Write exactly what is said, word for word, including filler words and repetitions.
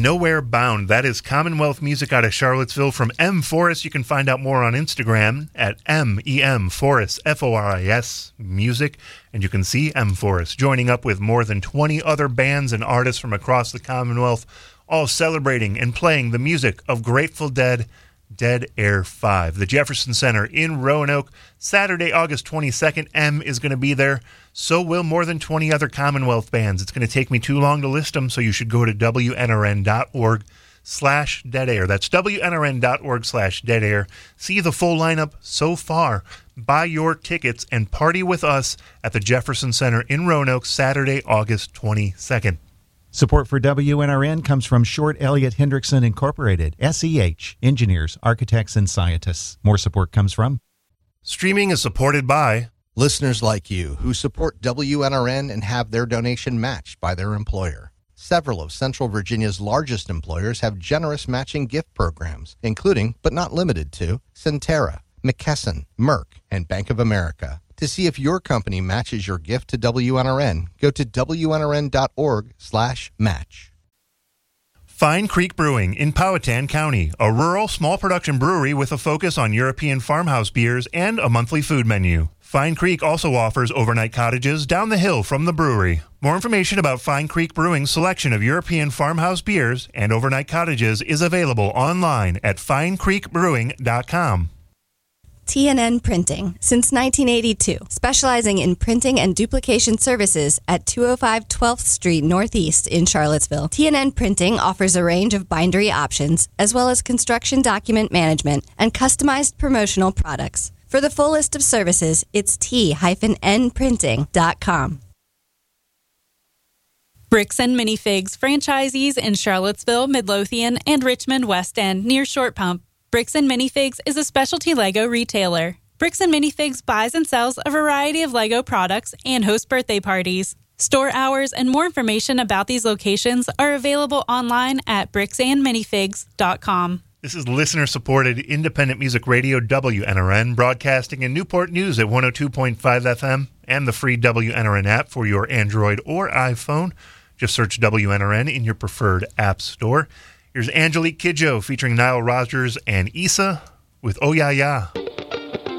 Nowhere Bound. That is Commonwealth music out of Charlottesville from M. Forrest. You can find out more on Instagram at M E M Forrest, F O R I S, music. And you can see M. Forrest joining up with more than twenty other bands and artists from across the Commonwealth, all celebrating and playing the music of Grateful Dead, Dead Air five. The Jefferson Center in Roanoke, Saturday, August twenty-second. M is going to be there. So will more than twenty other Commonwealth bands. It's going to take me too long to list them, so you should go to W N R N dot org slash dead air. That's W N R N dot org slash dead air. See the full lineup so far. Buy your tickets and party with us at the Jefferson Center in Roanoke, Saturday, August twenty-second. Support for W N R N comes from Short Elliott Hendrickson Incorporated, S E H, engineers, architects, and scientists. More support comes from Streaming is supported by listeners like you who support W N R N and have their donation matched by their employer. Several of Central Virginia's largest employers have generous matching gift programs, including, but not limited to, Centera, McKesson, Merck, and Bank of America. To see if your company matches your gift to W N R N, go to W N R N dot org slash match. Fine Creek Brewing in Powhatan County, a rural small production brewery with a focus on European farmhouse beers and a monthly food menu. Fine Creek also offers overnight cottages down the hill from the brewery. More information about Fine Creek Brewing's selection of European farmhouse beers and overnight cottages is available online at fine creek brewing dot com. T N N Printing, since nineteen eighty-two, specializing in printing and duplication services at two oh five twelfth Street Northeast in Charlottesville. T N N Printing offers a range of bindery options, as well as construction document management and customized promotional products. For the full list of services, it's T N printing dot com. Bricks and Minifigs, franchisees in Charlottesville, Midlothian, and Richmond West End near Short Pump. Bricks and Minifigs is a specialty Lego retailer. Bricks and Minifigs buys and sells a variety of Lego products and hosts birthday parties. Store hours and more information about these locations are available online at bricks and minifigs dot com. This is listener-supported independent music radio W N R N, broadcasting in Newport News at one oh two point five F M and the free W N R N app for your Android or iPhone. Just search W N R N in your preferred app store. Here's Angelique Kidjo featuring Nile Rodgers and Issa with Oh Ya Ya.